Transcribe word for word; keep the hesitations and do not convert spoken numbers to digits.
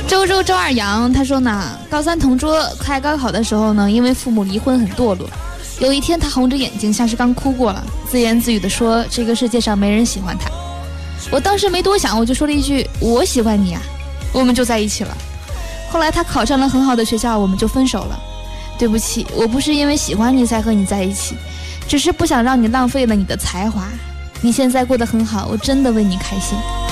周周周二阳他说呢，高三同桌快高考的时候呢，因为父母离婚很堕落。有一天他红着眼睛，像是刚哭过了，自言自语地说这个世界上没人喜欢他。我当时没多想，我就说了一句我喜欢你啊，我们就在一起了。后来他考上了很好的学校，我们就分手了。对不起，我不是因为喜欢你才和你在一起，只是不想让你浪费了你的才华。你现在过得很好，我真的为你开心。